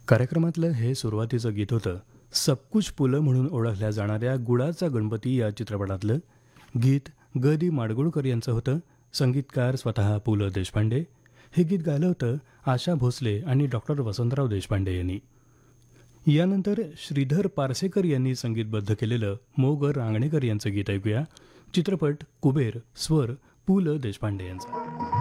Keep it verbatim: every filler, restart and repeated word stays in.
कार्यक्रमातलं हे सुरुवातीचं गीत होतं सबकुछ पुलं म्हणून ओळखल्या जाणाऱ्या गुळाचा गणपती या चित्रपटातलं गीत ग दी माडगुळकर यांचं होतं. संगीतकार स्वतः पु ल देशपांडे. हे गीत गायलं होतं आशा भोसले आणि डॉक्टर वसंतराव देशपांडे यांनी. यानंतर श्रीधर पारसेकर यांनी संगीतबद्ध केलेलं मोग रांगणेकर यांचं गीत ऐकूया. चित्रपट कुबेर, स्वर पु ल देशपांडे यांचा.